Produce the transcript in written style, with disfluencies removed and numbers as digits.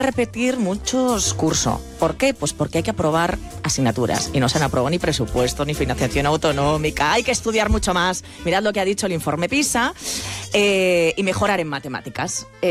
repetir muchos cursos. ¿Por qué? Pues porque hay que aprobar asignaturas y no se han aprobado ni presupuesto ni financiación autonómica. Hay que estudiar mucho más. Mirad lo que ha dicho el informe PISA y mejorar en matemáticas.